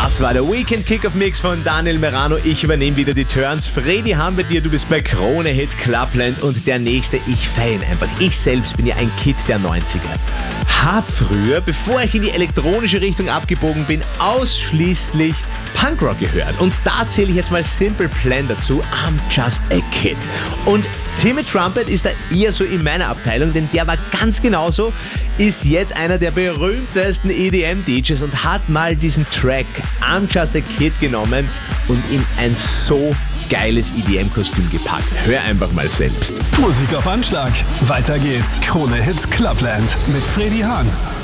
Das war der Weekend Kickoff Mix von Daniel Merano. Ich übernehme wieder die Turns. Freddy Hahn bei dir, du bist bei Krone Hit Clubland und der nächste, ich feiere ihn einfach. Ich selbst bin ja ein Kid der 90er. Hab früher, bevor ich in die elektronische Richtung abgebogen bin, ausschließlich Punkrock gehört. Und da zähle ich jetzt mal Simple Plan dazu. I'm just a kid. Und Timmy Trumpet ist da eher so in meiner Abteilung, denn der war ganz genauso, ist jetzt einer der berühmtesten EDM-DJs und hat mal diesen Track I'm Just a Kid genommen und in ein so geiles EDM-Kostüm gepackt. Hör einfach mal selbst. Musik auf Anschlag. Weiter geht's. Krone Hit Clubland mit Freddy Hahn.